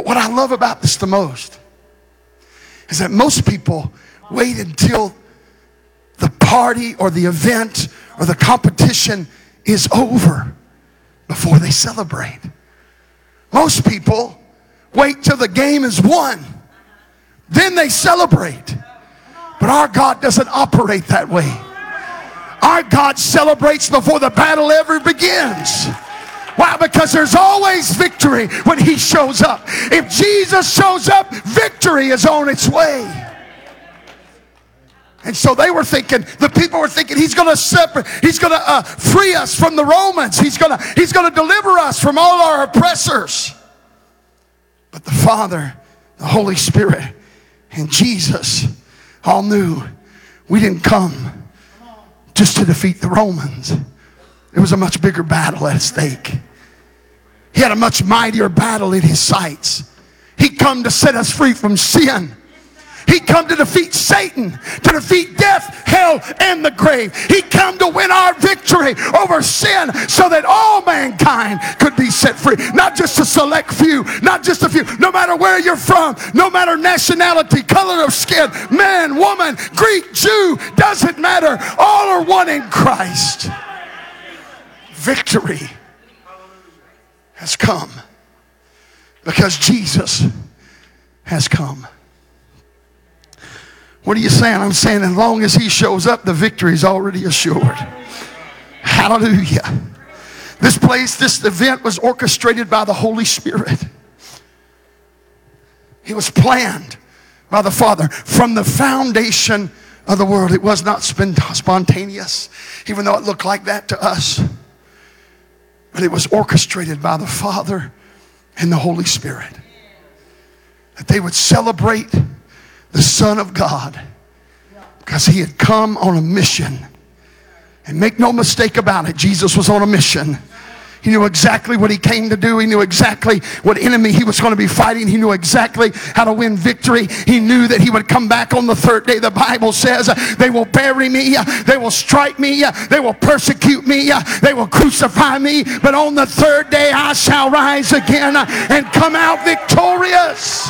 But what I love about this the most is that most people wait until the party or the event or the competition is over before they celebrate. Most people wait till the game is won, then they celebrate. But our God doesn't operate that way. Our God celebrates before the battle ever begins. Why? Because there's always victory when he shows up. If Jesus shows up, victory is on its way. And so they were thinking, the people were thinking, he's going to separate, he's going to free us from the Romans. He's going to deliver us from all our oppressors. But the Father, the Holy Spirit, and Jesus all knew we didn't come just to defeat the Romans. There was a much bigger battle at stake. He had a much mightier battle in his sights. He come to set us free from sin. He come to defeat Satan, to defeat death, hell, and the grave. He come to win our victory over sin so that all mankind could be set free. Not just a select few, not just a few. No matter where you're from, no matter nationality, color of skin, man, woman, Greek, Jew, doesn't matter. All are one in Christ. Victory has come because Jesus has come. What are you saying? I'm saying as long as he shows up, the victory is already assured. Hallelujah. This event was orchestrated by the Holy Spirit. It was planned by the Father from the foundation of the world. It was not spontaneous, even though it looked like that to us. But it was orchestrated by the Father and the Holy Spirit. That they would celebrate the Son of God, because he had come on a mission. And make no mistake about it, Jesus was on a mission. He knew exactly what he came to do. He knew exactly what enemy he was going to be fighting. He knew exactly how to win victory. He knew that he would come back on the third day. The Bible says they will bury me, they will strike me, they will persecute me, they will crucify me, but on the third day I shall rise again and come out victorious.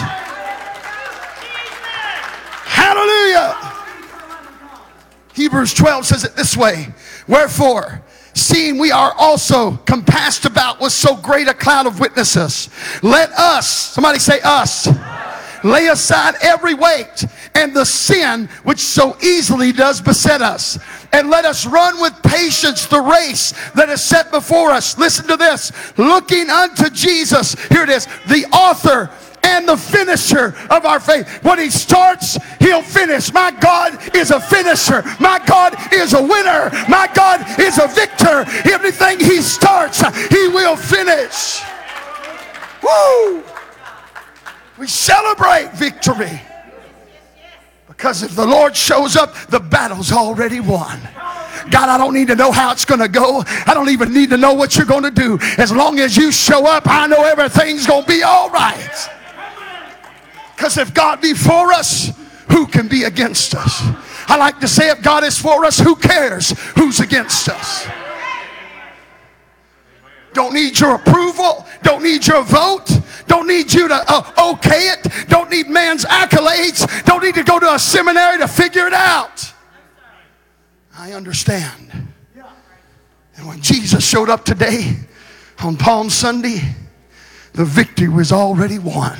Hallelujah. Hebrews 12 says it this way. Wherefore, seeing we are also compassed about with so great a cloud of witnesses, let us, somebody say us, lay aside every weight and the sin which so easily does beset us, and let us run with patience the race that is set before us. Listen to this. Looking unto Jesus, here it is, the author and the finisher of our faith. When he starts, he'll finish. My God is a finisher. My God is a winner. My God is a victor. Everything he starts, he will finish. Woo! We celebrate victory. Because if the Lord shows up, the battle's already won. God, I don't need to know how it's going to go. I don't even need to know what you're going to do. As long as you show up, I know everything's going to be all right. Because if God be for us, who can be against us? I like to say, if God is for us, who cares who's against us? Don't need your approval. Don't need your vote. Don't need you to okay it. Don't need man's accolades. Don't need to go to a seminary to figure it out. I understand. And when Jesus showed up today on Palm Sunday, the victory was already won.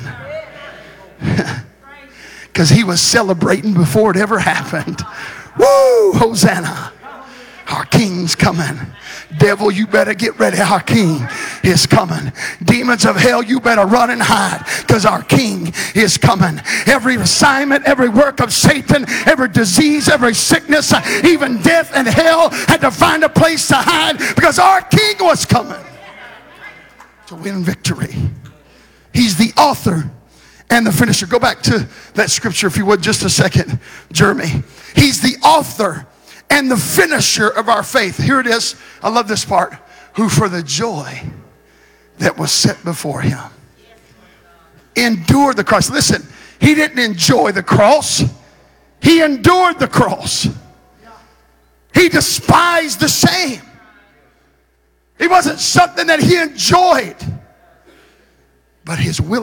Because he was celebrating before it ever happened. Woo! Hosanna. Our King's coming. Devil, you better get ready. Our King is coming. Demons of hell, you better run and hide, because our King is coming. Every assignment, every work of Satan, every disease, every sickness, even death and hell had to find a place to hide, because our King was coming to win victory. He's the author and the finisher. Go back to that scripture if you would, just a second, Jeremy. He's the author and the finisher of our faith. Here it is. I love this part. Who for the joy that was set before him endured the cross. Listen, he didn't enjoy the cross. He endured the cross. He despised the shame. It wasn't something that he enjoyed, but his will